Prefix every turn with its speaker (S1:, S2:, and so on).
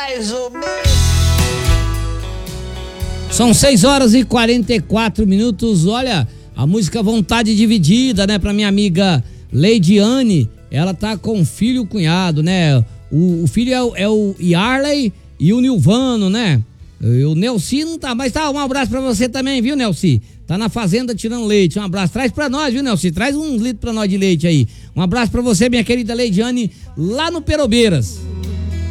S1: mais ou menos.
S2: São 6h44. Olha, a música Vontade Dividida, né? Pra minha amiga Leidiane, ela tá com filho e cunhado, né? O filho é o Yarley e o Nilvano, né? O Nelci não tá, mas tá, um abraço pra você também, viu, Nelci? Tá na fazenda tirando leite, um abraço, traz pra nós, viu, Nelci? Traz uns litros pra nós de leite aí. Um abraço pra você, minha querida Leidiane, lá no Perobeiras.